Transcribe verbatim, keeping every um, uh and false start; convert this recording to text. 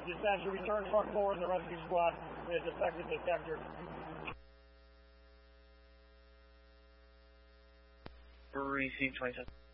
Dispatcher, return front four in the rescue squad is effectively captured. Receive twenty-seven.